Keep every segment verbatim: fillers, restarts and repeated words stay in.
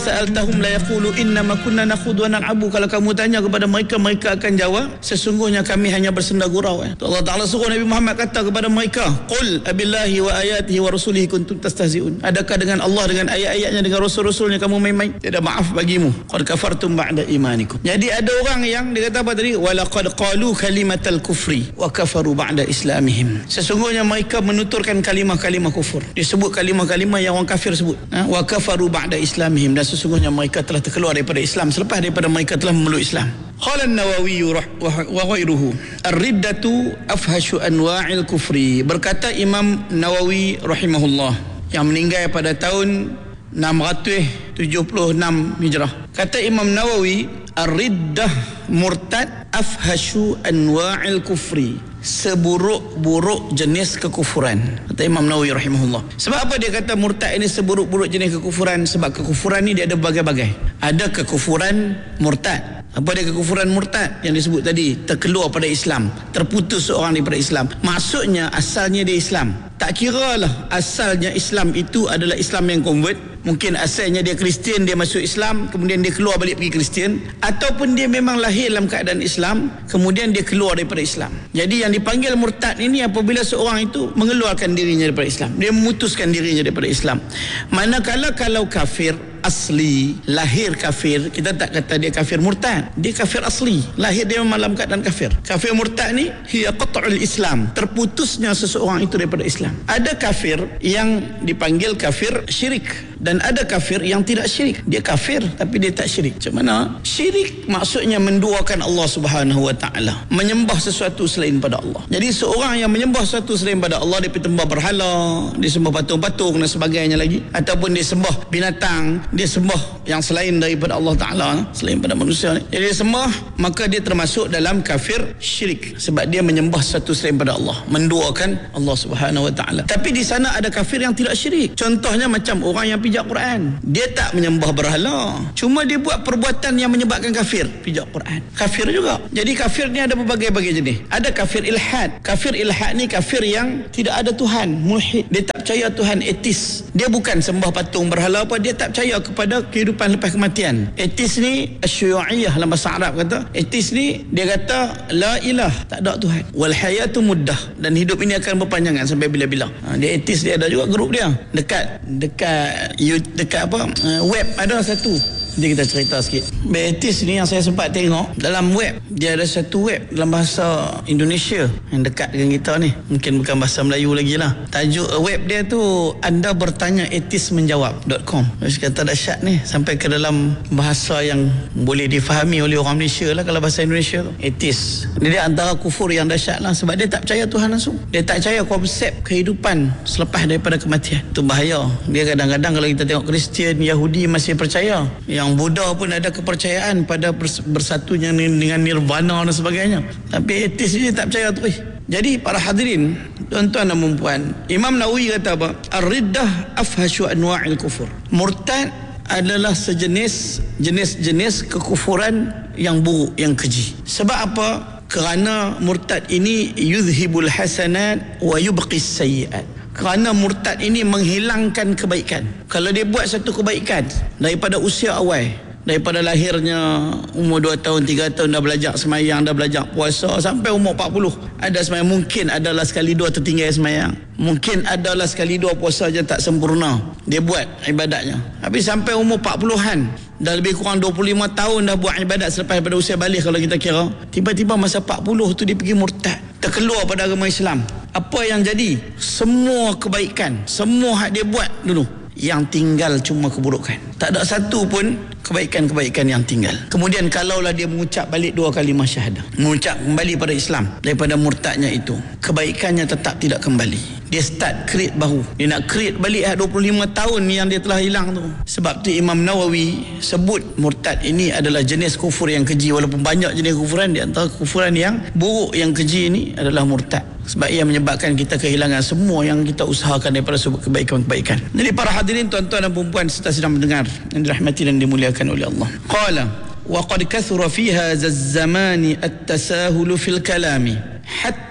Sa'altahum la yaqulu innama kunna nakhudhu wa nal'abu. Kalau kamu tanya kepada mereka, mereka akan jawab sesungguhnya kami hanya bersenda gurau. eh. Allah Ta'ala suruh Nabi Muhammad kata kepada mereka, qul abillahi wa ayatihi wa rasulihi kuntum tastahzi'un. Adakah dengan Allah, dengan ayat-ayatnya, dengan rasul-rasulnya kamu main-main? Tiada maaf bagimu. Qad kafartum ba'da imanikum. Jadi ada orang yang dia kata apa tadi? Walaqad qalu kalimatal kufri wa kafaru ba'da islamihim. Sesungguhnya mereka menuturkan kalimah-kalimah kufur. Disebut kalimah-kalimah yang orang kafir sebut. Ha? Wa kafaru ba'da islamihim. Dan sesungguhnya mereka telah terkeluar daripada Islam selepas daripada mereka telah memeluk Islam. Qala an-Nawawi wa ghairuhu ar-riddatu afhashu anwa'il kufri. Berkata Imam Nawawi rahimahullah yang meninggal pada tahun enam ratus tujuh puluh enam Hijrah. Kata Imam Nawawi, ar-riddah murtad afhashu anwa'il kufri, seburuk-buruk jenis kekufuran. Kata Imam Nawawi rahimahullah. Sebab apa dia kata murtad ini seburuk-buruk jenis kekufuran? Sebab kekufuran ni dia ada berbagai-bagai. Ada kekufuran murtad. Apa dia kekufuran murtad yang disebut tadi? Terkeluar pada Islam, terputus seorang daripada Islam. Maksudnya asalnya dia Islam. Tak kira lah asalnya Islam itu adalah Islam yang convert. Mungkin asalnya dia Kristian, dia masuk Islam, kemudian dia keluar balik pergi Kristian. Ataupun dia memang lahir dalam keadaan Islam, kemudian dia keluar daripada Islam. Jadi yang dipanggil murtad ini apabila seorang itu mengeluarkan dirinya daripada Islam. Dia memutuskan dirinya daripada Islam. Manakala kalau kafir asli, lahir kafir, kita tak kata dia kafir murtad. Dia kafir asli, lahir dia memang dalam keadaan kafir. Kafir murtad ni hiya qat'ul Islam, terputusnya seseorang itu daripada Islam. Ada kafir yang dipanggil kafir syirik, dan ada kafir yang tidak syirik. Dia kafir tapi dia tak syirik. Macam mana? Syirik maksudnya menduakan Allah Subhanahu wa taala, menyembah sesuatu selain pada Allah. Jadi seorang yang menyembah sesuatu selain pada Allah, dia pergi sembah berhala, dia sembah patung-patung dan sebagainya lagi, ataupun dia sembah binatang, dia sembah yang selain daripada Allah Ta'ala, selain pada manusia ni. Jadi dia sembah, maka dia termasuk dalam kafir syirik, sebab dia menyembah sesuatu selain pada Allah, menduakan Allah Subhanahu Wa Ta'ala. Tapi di sana ada kafir yang tidak syirik. Contohnya macam orang yang pijak Quran. Dia tak menyembah berhala, cuma dia buat perbuatan yang menyebabkan kafir. Pijak Quran kafir juga. Jadi kafir ni ada berbagai-bagai jenis. Ada kafir ilhad. Kafir ilhad ni kafir yang tidak ada Tuhan, mulhid. Dia tak percaya Tuhan, etis. Dia bukan sembah patung berhala apa, dia tak percaya kepada kehidupan lepas kematian. Etis ni asyu'iyah dalam bahasa Arab kata. Etis ni dia kata la ilah, tak ada Tuhan. Wal hayatu muddah, dan hidup ini akan berpanjangan sampai bila-bila. Ha, dia etis, dia ada juga grup dia. Dekat dekat dekat apa? Uh, web ada satu. Nanti kita cerita sikit. Betis ni yang saya sempat tengok dalam web, dia ada satu web dalam bahasa Indonesia yang dekat dengan kita ni. Mungkin bukan bahasa Melayu lagi lah. Tajuk web dia tu anda bertanya etis menjawab .com. Terus kata dahsyat ni, sampai ke dalam bahasa yang boleh difahami oleh orang Malaysia lah. Kalau bahasa Indonesia tu etis, dia antara kufur yang dahsyat lah, sebab dia tak percaya Tuhan langsung. Dia tak percaya konsep kehidupan selepas daripada kematian. Itu bahaya. Dia kadang-kadang kalau kita tengok Kristian, Yahudi masih percaya, yang Buddha pun ada kepercayaan pada bersatunya dengan nirvana dan sebagainya. Tapi etis ni tak percaya tu. Jadi para hadirin, tuan-tuan dan puan-puan, Imam Nawawi kata apa? Ar-riddah afhashu anwa'il kufur. Murtad adalah sejenis jenis-jenis kekufuran yang buruk, yang keji. Sebab apa? Kerana murtad ini yuzhibul hasanat wa yubqis sayyi'at. Kerana murtad ini menghilangkan kebaikan. Kalau dia buat satu kebaikan daripada usia awal, daripada lahirnya umur dua tahun, tiga tahun dah belajar semayang, dah belajar puasa, sampai umur empat puluh ada semayang. Mungkin adalah sekali dua tertinggal semayang, mungkin adalah sekali dua puasa je tak sempurna dia buat ibadatnya. Habis sampai umur empat puluhan, dah lebih kurang dua puluh lima tahun dah buat ibadat selepas daripada usia balik kalau kita kira. Tiba-tiba masa empat puluh tu dia pergi murtad, terkeluar pada agama Islam. Apa yang jadi? Semua kebaikan, semua hak dia buat dulu, yang tinggal cuma keburukan. Tak ada satu pun kebaikan-kebaikan yang tinggal. Kemudian kalaulah dia mengucap balik dua kalimah syahadah, mengucap kembali pada Islam daripada murtadnya itu, kebaikannya tetap tidak kembali. Dia start create baru. Dia nak create balik dua puluh lima tahun yang dia telah hilang tu. Sebab tu Imam Nawawi sebut murtad ini adalah jenis kufur yang keji. Walaupun banyak jenis kufuran, di antara kufuran yang buruk, yang keji ini adalah murtad. Sebab ia menyebabkan kita kehilangan semua yang kita usahakan daripada sebuah kebaikan-kebaikan. Jadi para hadirin, tuan-tuan dan puan-puan serta sedang mendengar yang dirahmati dan dimuliakan oleh Allah. Qala wa qad kathura fi hadha az-zamani at-tasahul fil kalami hatta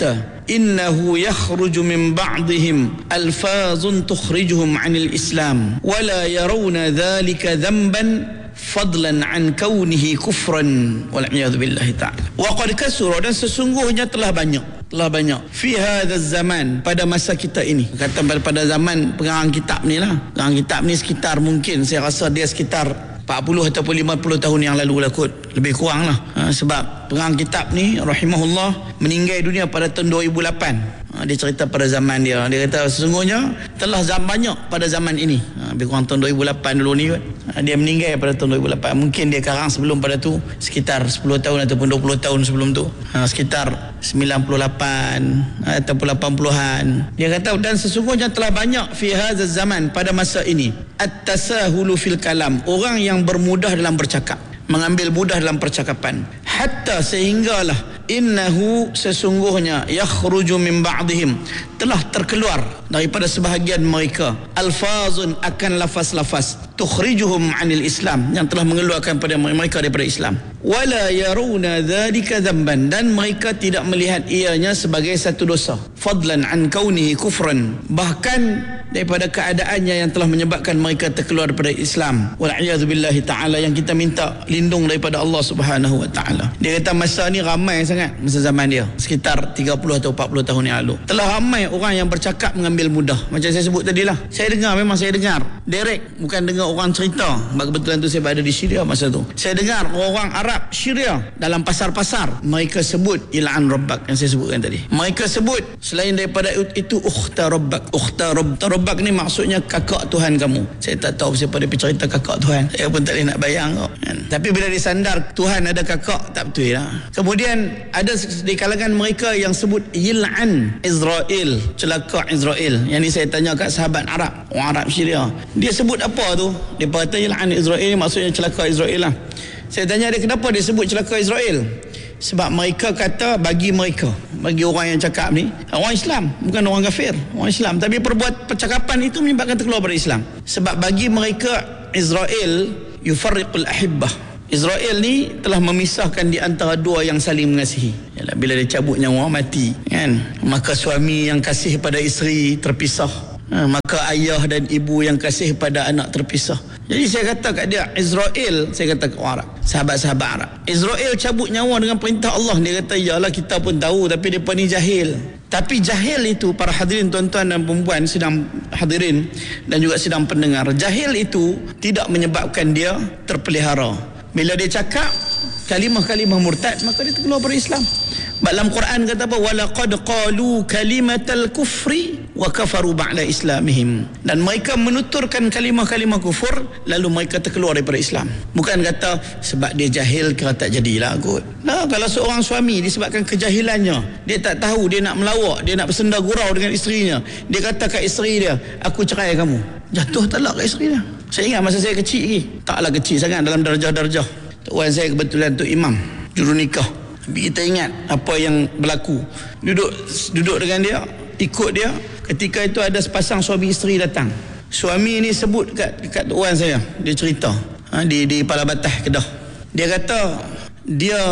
innahu yakhruju min ba'dihim alfazun tukhrijuhum 'anil Islam wa la yarawna dhalika dhanban fadlan an kaunihi kufran wal a'yadu billahi ta'ala. Wa qad kasura, dan sesungguhnya telah banyak telah banyak fi hadzal zaman, pada masa kita ini. Kata pada zaman pengarang kitab ni lah. Pengarang kitab ni sekitar, mungkin saya rasa dia sekitar empat puluh ataupun lima puluh tahun yang lalu lah kot, lebih kurang lah. Ha, sebab pengarang kitab ni rahimahullah meninggal dunia pada tahun dua ribu lapan. Ha, dia cerita pada zaman dia. Dia kata sesungguhnya telah zaman banyak pada zaman ini. Ha, lebih kurang tahun dua ribu lapan dulu ni kot. Ha, dia meninggal pada tahun dua ribu lapan. Mungkin dia karang sebelum pada tu sekitar sepuluh tahun ataupun dua puluh tahun sebelum tu. Ha, sekitar sembilan puluh lapan ataupun lapan puluhan. Dia kata dan sesungguhnya telah banyak fi hadzal zaman, pada masa ini, at-tasahulu fil kalam, orang yang bermudah dalam bercakap, mengambil mudah dalam percakapan, hatta sehinggalah innahu sesungguhnya yakhruju min ba'dihim, telah terkeluar daripada sebahagian mereka, alfazun akan lafaz-lafaz, tukhrijuhum 'anil Islam, yang telah mengeluarkan pada mereka daripada Islam, wala yaruna dzalika dzamban, dan mereka tidak melihat ianya sebagai satu dosa, fadlan an kaunihi kufran, bahkan daripada keadaannya yang telah menyebabkan mereka terkeluar daripada Islam, wal a'yadu billahi ta'ala, yang kita minta lindung daripada Allah Subhanahu wa ta'ala. Dia kata masa ni ramai sangat, masa zaman dia sekitar tiga puluh atau empat puluh tahun yang lalu, telah ramai orang yang bercakap mengambil mudah. Macam saya sebut tadi lah, saya dengar, memang saya dengar direct, bukan dengar orang cerita. Kebetulan tu saya berada di Syria masa tu. Saya dengar orang Arab Syria dalam pasar-pasar, mereka sebut il'an rabbak yang saya sebutkan tadi. Mereka sebut selain daripada itu ukhta rabbak. Ukhta rabbak ni maksudnya kakak Tuhan kamu. Saya tak tahu siapa dia cerita kakak Tuhan, saya pun tak boleh nak bayang kok kan? Tapi bila disandar Tuhan ada kakak, tak betul lah. Kemudian ada di kalangan mereka yang sebut yil'an Israel, celaka Israel. Yang ni saya tanya kat sahabat Arab, orang Arab Syria, dia sebut apa tu? Dia kata yil'an Israel maksudnya celaka Israel lah. Saya tanya dia kenapa dia sebut celaka Israel. Sebab mereka kata bagi mereka, bagi orang yang cakap ni, orang Islam, bukan orang kafir, orang Islam, tapi perbuat percakapan itu menyebabkan terkeluar dari Islam. Sebab bagi mereka Israel yufarriqul ahibbah, Israel ni telah memisahkan di antara dua yang saling mengasihi. Yalah, bila dia cabut nyawa mati kan, maka suami yang kasih pada isteri terpisah, ha, maka ayah dan ibu yang kasih pada anak terpisah. Jadi saya kata kat dia, Israel, saya kata kat orang Arab, sahabat-sahabat Arab, Israel cabut nyawa dengan perintah Allah. Dia kata, yalah kita pun tahu, tapi mereka ni jahil. Tapi jahil itu, para hadirin tuan-tuan dan perempuan sedang hadirin dan juga sedang pendengar, jahil itu tidak menyebabkan dia terpelihara. Bila dia cakap kalimah-kalimah murtad, maka dia terkeluar dari Islam. Dalam Quran kata apa? Walaqad qalu kalimatal kufri wa kafaru ba'da islamihim. Dan mereka menuturkan kalimah-kalimah kufur, lalu mereka terkeluar daripada Islam. Bukan kata sebab dia jahil kira tak jadilah kot. Nah, kalau seorang suami disebabkan kejahilannya, dia tak tahu, dia nak melawak, dia nak bersenda gurau dengan isterinya, dia kata kat isteri dia, aku cerai kamu, jatuh talak kat isteri dia. Saya ingat masa saya kecil lagi, taklah kecil sangat dalam darjah-darjah. Tok Wan saya kebetulan tu imam juru nikah. Tapi kita ingat apa yang berlaku. Duduk duduk dengan dia, ikut dia. Ketika itu ada sepasang suami isteri datang. Suami ni sebut kat kat Tok Wan saya, dia cerita ha, di di Palabatah Kedah. Dia kata dia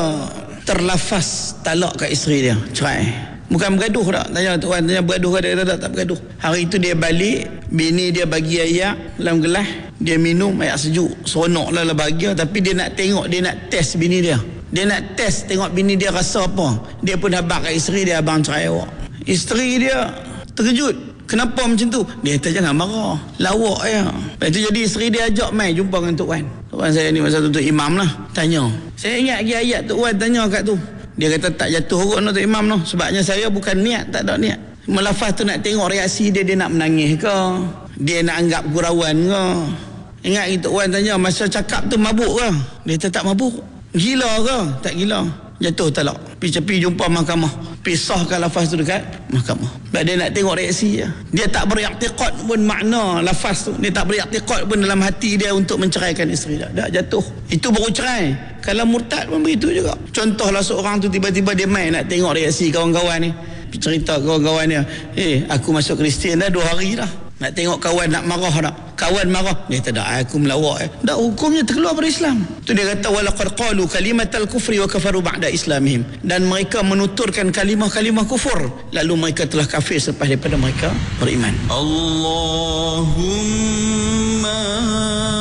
terlafaz talak kat isteri dia, cerai. Bukan bergaduh tak. Tanya Tok Wan, tanya bergaduh ke? Dia kata tak, tak bergaduh. Hari itu dia balik, bini dia bagi air dalam gelas, dia minum air sejuk, seronok lah, lah bahagia. Tapi dia nak tengok, dia nak test bini dia. Dia nak test tengok bini dia rasa apa. Dia pun habaq kat isteri dia, abang cerai awak. Isteri dia terkejut. Kenapa macam tu? Dia kata jangan marah, lawak ya. Lepas tu jadi isteri dia ajak mai jumpa dengan Tok Wan. Tok Wan saya ni masa tu, tu imam lah. Tanya, saya ingat lagi ayat Tok Wan tanya kat tu. Dia kata tak jatuh urut no Tok Imam no. Sebabnya saya bukan niat, tak ada niat. Melafaz tu nak tengok reaksi dia, dia nak menangis ke, dia nak anggap gurauan ke. Ingat Tok Wan tanya masa cakap tu mabuk ke? Dia kata tak mabuk. Gila ke? Tak gila. Jatuh talak. Pergi jumpa mahkamah, pisahkan lafaz tu dekat mahkamah. Sebab dia nak tengok reaksi dia. Dia tak beriktikad pun makna lafaz tu. Dia tak beriktikad pun dalam hati dia untuk menceraikan isteri dia. Dah jatuh. Itu baru cerai. Kalau murtad pun begitu juga. Contohlah seorang tu tiba-tiba dia main nak tengok reaksi kawan-kawan ni. Cerita kawan-kawan dia, eh aku masuk Kristian dah dua hari dah. Nak tengok kawan nak marah tak? Kawan marah, dia tak ada, aku melawak eh. Tak, hukumnya terkeluar dari Islam. Tu dia kata walaqad qalu kalimatal kufri wa kafaru ba'da islamihim. Dan mereka menuturkan kalimah-kalimah kufur, lalu mereka telah kafir selepas daripada mereka beriman. Allahumma